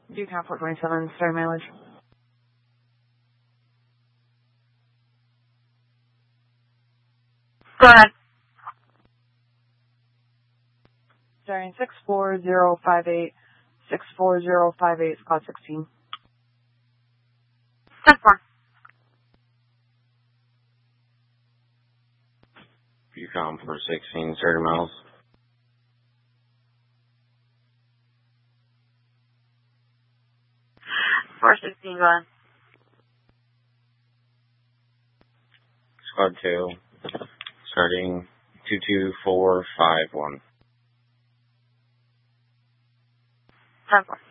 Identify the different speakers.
Speaker 1: Ducount 427, start mileage.
Speaker 2: Go ahead.
Speaker 1: Starting 64058, 64058, Squad 16.
Speaker 2: 10-4.
Speaker 3: Ducount 416, 30 miles.
Speaker 2: 416, go ahead.
Speaker 3: Squad 2, starting 22451.
Speaker 2: 10-4.